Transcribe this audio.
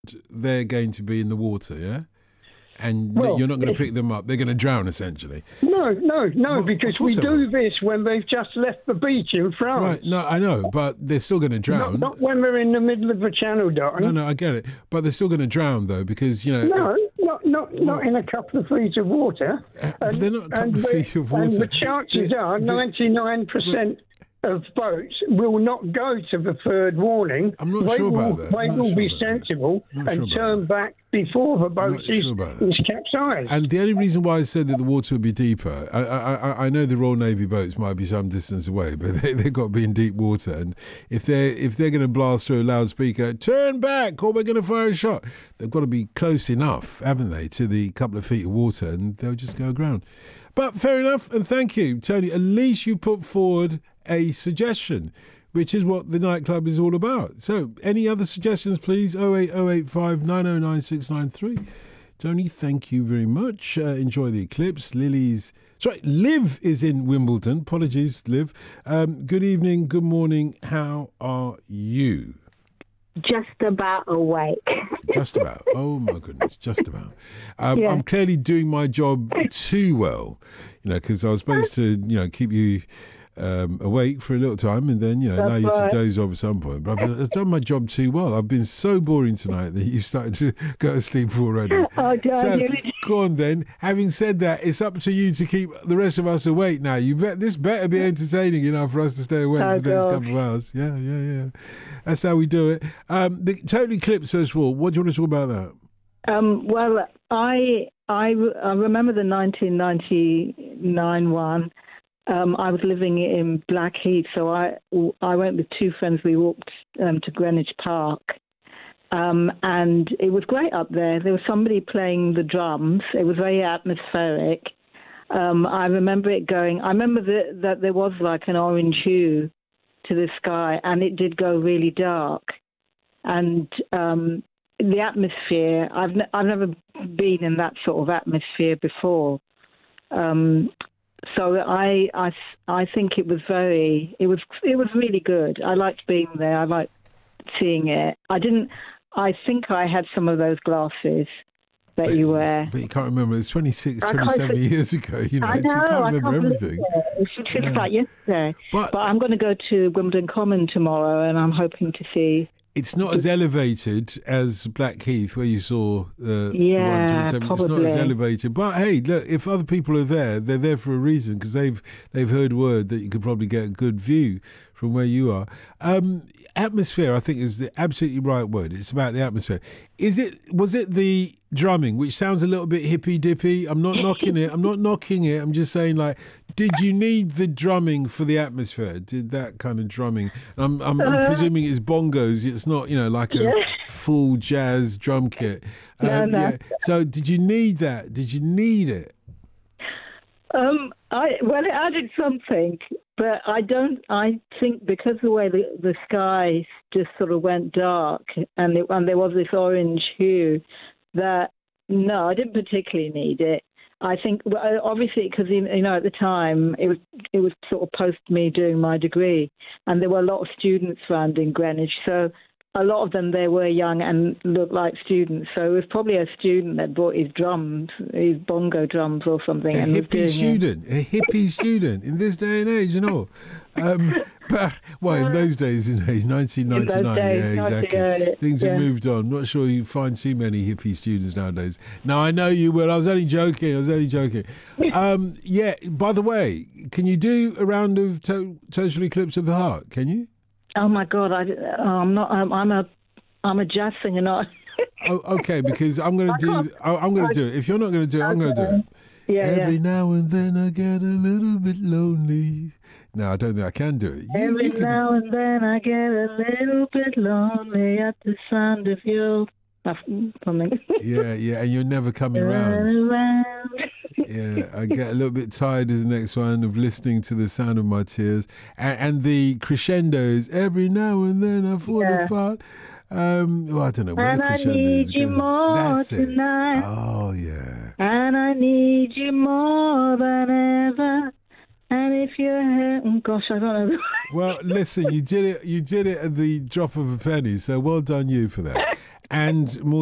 they're going to be in the water, yeah? And Well, you're not going to pick them up. They're going to drown, essentially. No, Well, because of we course they do will. this when they've just left the beach in France. Right, no, I know, but they're still going to drown. Not when we're in the middle of a channel, darling. No, I get it. But they're still going to drown, though, because, No, not in a couple of feet of water. they're not a couple of feet of water. And the chances are 99% of boats will not go to the third warning. I'm not sure about that. They will be sensible and turn back before the boat is capsized. And the only reason why I said that the water would be deeper, I know the Royal Navy boats might be some distance away, but they've got to be in deep water. And if they're going to blast through a loudspeaker, turn back or we're going to fire a shot, they've got to be close enough, haven't they, to the couple of feet of water, and they'll just go aground. But fair enough, and thank you, Tony. At least you put forward a suggestion, which is what the nightclub is all about. So, any other suggestions, please? 08085 909 693. Tony, thank you very much. Enjoy the eclipse. Liv is in Wimbledon. Apologies, Liv. Good evening, good morning. How are you? Just about awake. Just about. Oh my goodness, just about. I'm clearly doing my job too well, because I was supposed to, keep you awake for a little time and then, allow you to doze off at some point. But I've done my job too well. I've been so boring tonight that you've started to go to sleep already. Oh, so, go on then. Having said that, it's up to you to keep the rest of us awake now. This better be entertaining enough for us to stay awake for the next couple of hours. Yeah. That's how we do it. The total eclipse, first of all, what do you want to talk about that? Well, I remember the 1999 one. I was living in Blackheath, so I went with two friends. We walked to Greenwich Park, and it was great up there. There was somebody playing the drums. It was very atmospheric. I remember it going. I remember that there was like an orange hue to the sky, and it did go really dark. And the atmosphere, I've never been in that sort of atmosphere before. So I think it was really good. I liked being there. I liked seeing it. I think I had some of those glasses that you wear. But you can't remember. It's 27 years ago. I know. You can't remember everything. It feels like yesterday. But I'm going to go to Wimbledon Common tomorrow, and I'm hoping to see. It's not as elevated as Blackheath, where you saw the 127. Probably. It's not as elevated. But hey, look, if other people are there, they're there for a reason, because they've heard word that you could probably get a good view from where you are. Atmosphere, I think, is the absolutely right word. It's about the atmosphere. Was it the drumming, which sounds a little bit hippy dippy? I'm not knocking it. I'm just saying, like, did you need the drumming for the atmosphere? Did that kind of drumming? I'm presuming it's bongos. It's not, like a full jazz drum kit. No. Yeah. So did you need that? Did you need it? It added something, but I think because the way the sky just sort of went dark and there was this orange hue, that no, I didn't particularly need it. I think, obviously, because at the time it was sort of post me doing my degree, and there were a lot of students around in Greenwich, so a lot of them, they were young and looked like students. So it was probably a student that brought his bongo drums or something. A hippie student in this day and age, But, in those days, in 1999, exactly. Things have moved on. Not sure you find too many hippie students nowadays. No, I know you will. I was only joking. By the way, can you do a round of Total Eclipse of the Heart? Can you? Oh my God! I'm not. I'm a jazz singer, not. Oh, okay. Because I'm going to do it. If you're not going to do it, I'm going to do it. Yeah. Every now and then I get a little bit lonely. No, I don't think I can do it. Every now and then I get a little bit lonely at the sound of your something. Yeah, and you're never coming round. Yeah, I get a little bit tired as the next one of listening to the sound of my tears. And the crescendos, every now and then I fall apart. I don't know where the crescendo is. And I need you more tonight. It. Oh, yeah. And I need you more than ever. And if you're gosh, I don't know. Well, listen, you did it at the drop of a penny, so well done you for that. and more